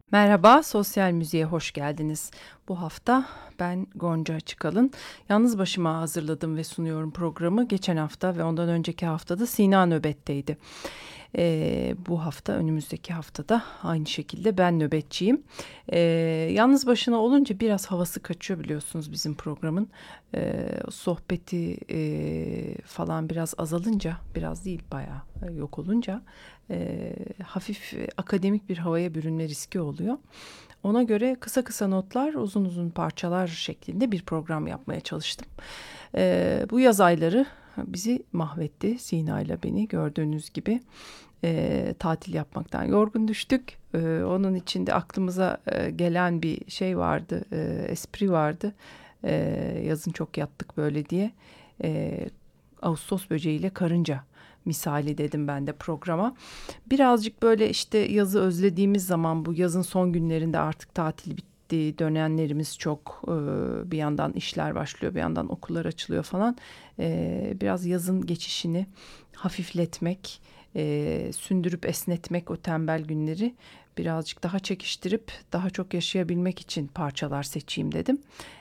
Merhaba, Sosyal Müziğe hoş geldiniz. Bu hafta ben Gonca Açıkalın. Yalnız başıma hazırladım ve sunuyorum programı. Geçen hafta ve ondan önceki haftada Sina nöbetteydi. Bu hafta, önümüzdeki haftada aynı şekilde ben nöbetçiyim. Yalnız başına olunca biraz havası kaçıyor biliyorsunuz bizim programın. Sohbeti falan biraz azalınca, biraz değil bayağı yok olunca hafif akademik bir havaya bürünme riski oluyor. Ona göre kısa kısa notlar, uzun uzun parçalar şeklinde bir program yapmaya çalıştım. Bu yaz ayları bizi mahvetti. Sina ile beni gördüğünüz gibi tatil yapmaktan yorgun düştük. Onun içinde aklımıza gelen bir şey vardı, espri vardı. Yazın çok yattık böyle diye. Ağustos böceğiyle karınca misali dedim ben de programa. Birazcık böyle işte yazı özlediğimiz zaman bu yazın son günlerinde artık tatil bitti, dönenlerimiz çok, bir yandan işler başlıyor, bir yandan okullar açılıyor falan. Biraz yazın geçişini hafifletmek, sündürüp esnetmek o tembel günleri birazcık daha çekiştirip daha çok yaşayabilmek için parçalar seçeyim dedim.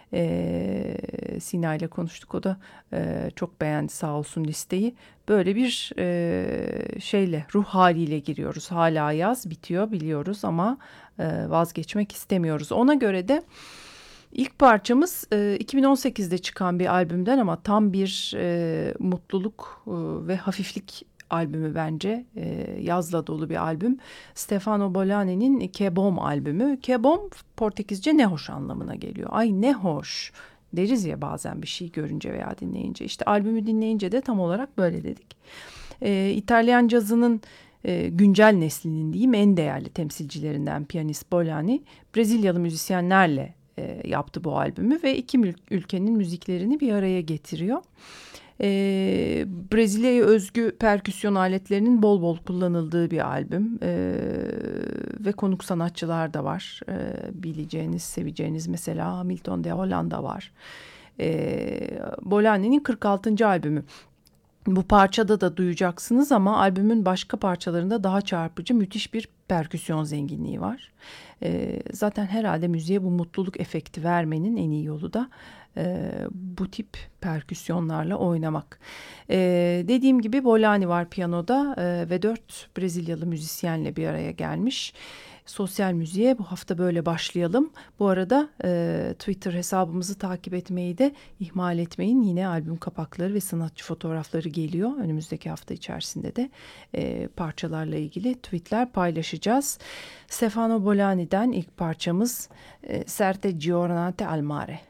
Sina ile konuştuk. O da çok beğendi sağ olsun listeyi. Böyle bir şeyle, ruh haliyle giriyoruz. Hala yaz bitiyor biliyoruz ama vazgeçmek istemiyoruz. Ona göre de ilk parçamız 2018'de çıkan bir albümden ama tam bir mutluluk ve hafiflik albümü bence. Yazla dolu bir albüm. Stefano Bolani'nin Che Bom albümü. Che Bom Portekizce ne hoş anlamına geliyor. Ay ne hoş deriz ya bazen bir şey görünce veya dinleyince. İşte albümü dinleyince de tam olarak böyle dedik. İtalyan cazının güncel neslinin diyeyim en değerli temsilcilerinden piyanist Bolani, Brezilyalı müzisyenlerle yaptı bu albümü ve iki ülkenin müziklerini bir araya getiriyor. Brezilya'ya özgü perküsyon aletlerinin bol bol kullanıldığı bir albüm ve konuk sanatçılar da var. Bileceğiniz, seveceğiniz mesela Hamilton de Hollanda var. Bolani'nin 46. albümü. Bu parçada da duyacaksınız ama albümün başka parçalarında daha çarpıcı müthiş bir perküsyon zenginliği var. Zaten herhalde müziğe bu mutluluk efekti vermenin en iyi yolu da bu tip perküsyonlarla oynamak. Dediğim gibi Bolani var piyanoda ve 4 Brezilyalı müzisyenle bir araya gelmiş. Sosyal müziğe bu hafta böyle başlayalım. Bu arada Twitter hesabımızı takip etmeyi de ihmal etmeyin. Yine albüm kapakları ve sanatçı fotoğrafları geliyor. Önümüzdeki hafta içerisinde de parçalarla ilgili tweetler paylaşacağız. Stefano Bolani'den ilk parçamız Certe Giornate al Mare.